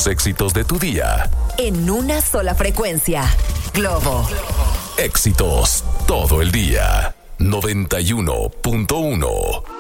éxitos de tu día. En una sola frecuencia. Globo. Éxitos todo el día. 91.1